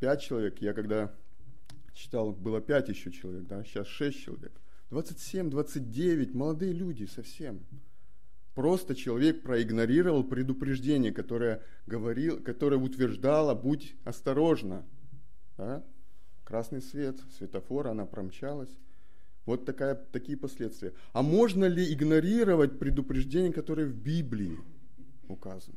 5 человек. Я когда читал, было 5 еще человек, да, сейчас 6 человек. 27, 29, молодые люди совсем. Просто человек проигнорировал предупреждение, которое утверждало: будь осторожна. Да? Красный свет, светофор, она промчалась. Вот такие последствия. А можно ли игнорировать предупреждения, которые в Библии указаны?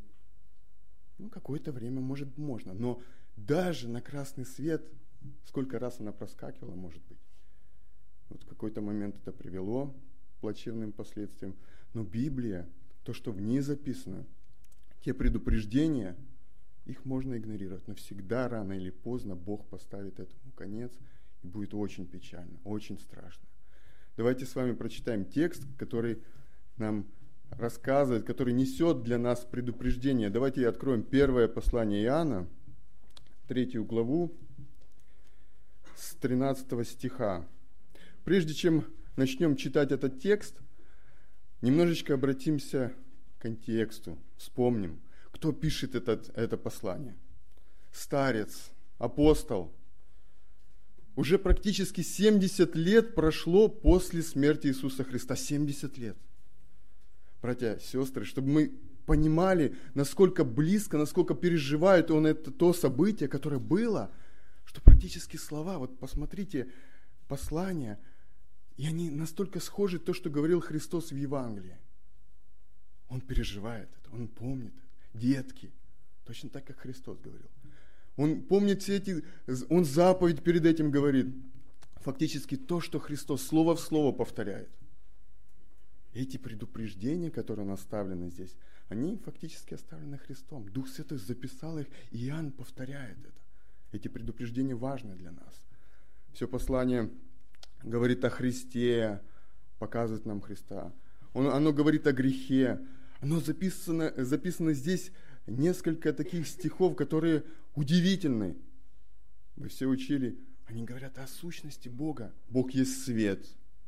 Какое-то время, может, можно. Но даже на красный свет, сколько раз она проскакивала, может быть. Вот в какой-то момент это привело к плачевным последствиям. Но Библия, то, что в ней записано, те предупреждения, их можно игнорировать. Но всегда, рано или поздно, Бог поставит этому конец, и будет очень печально, очень страшно. Давайте с вами прочитаем текст, который нам рассказывает, который несет для нас предупреждение. Давайте откроем первое послание Иоанна, 3 главу, с 13 стиха. Прежде чем начнем читать этот текст, немножечко обратимся к контексту, вспомним, кто пишет это послание. Старец, апостол. Уже практически 70 лет прошло после смерти Иисуса Христа. 70 лет. Братья, сестры, чтобы мы понимали, насколько близко, насколько переживает он это то событие, которое было, что практически слова, вот посмотрите, послания, и они настолько схожи то, что говорил Христос в Евангелии. Он переживает это, он помнит это. Детки, точно так, как Христос говорил. Он помнит все он заповедь перед этим говорит. Фактически то, что Христос слово в слово повторяет. Эти предупреждения, которые оставлены здесь, они фактически оставлены Христом. Дух Святой записал их, и Иоанн повторяет это. Эти предупреждения важны для нас. Все послание говорит о Христе, показывает нам Христа. Оно говорит о грехе. Оно записано здесь несколько таких стихов, которые удивительны. Вы все учили, они говорят о сущности Бога. Бог есть свет.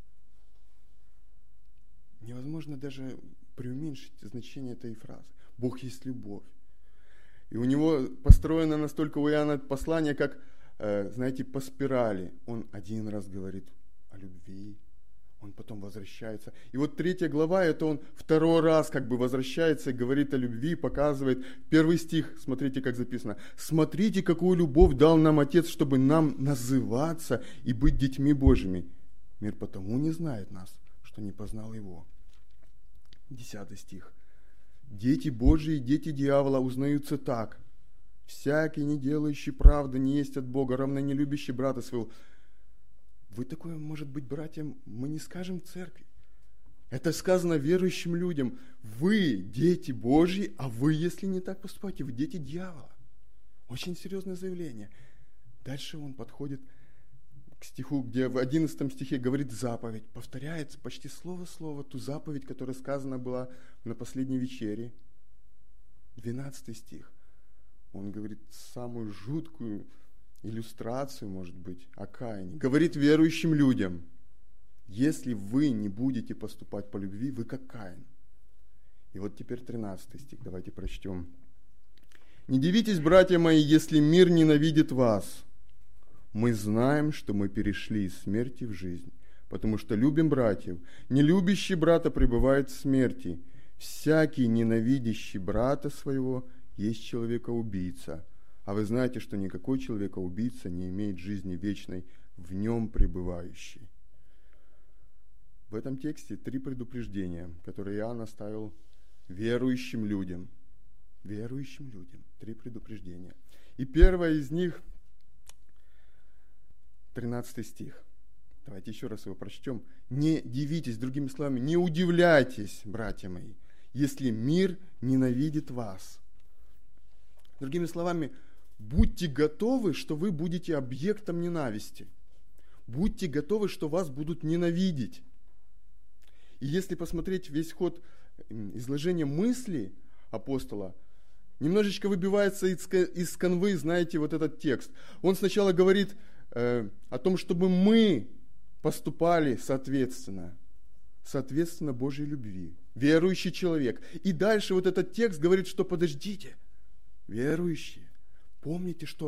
Невозможно даже преуменьшить значение этой фразы. Бог есть любовь. И у него построено настолько у Иоанна послание, как, знаете, по спирали. Он один раз говорит о любви, он потом возвращается. И вот 3 глава, это он второй раз как бы возвращается и говорит о любви, показывает. 1 стих, смотрите, как записано. «Смотрите, какую любовь дал нам Отец, чтобы нам называться и быть детьми Божьими. Мир потому не знает нас, что не познал Его». 10 стих. «Дети Божьи и дети дьявола узнаются так. Всякий, не делающий правды, не есть от Бога, равно не любящий брата своего». Вы такое, может быть, братьям, мы не скажем церкви. Это сказано верующим людям. Вы дети Божьи, а вы, если не так поступаете, вы дети дьявола. Очень серьезное заявление. Дальше он подходит к стиху, где в 11 стихе говорит заповедь. Повторяется почти слово в слово ту заповедь, которая сказана была на последней вечере. 12 стих. Он говорит самую жуткую иллюстрацию, может быть, о Каине. Говорит верующим людям: если вы не будете поступать по любви, вы как Каин. И вот теперь 13 стих, давайте прочтем. «Не дивитесь, братья мои, если мир ненавидит вас. Мы знаем, что мы перешли из смерти в жизнь, потому что любим братьев. Не любящий брата пребывает в смерти. Всякий ненавидящий брата своего есть человека-убийца. А вы знаете, что никакой человека-убийца не имеет жизни вечной, в нем пребывающей». В этом тексте 3 предупреждения, которые Иоанн оставил верующим людям. Верующим людям. 3 предупреждения. И первое из них, 13 стих. Давайте еще раз его прочтем. «Не дивитесь», другими словами, не удивляйтесь, братья мои, если мир ненавидит вас. Другими словами, будьте готовы, что вы будете объектом ненависти. Будьте готовы, что вас будут ненавидеть. И если посмотреть весь ход изложения мысли апостола, немножечко выбивается из канвы, знаете, вот этот текст. Он сначала говорит о том, чтобы мы поступали соответственно Божьей любви. Верующий человек. И дальше вот этот текст говорит, что подождите, верующие, помните, что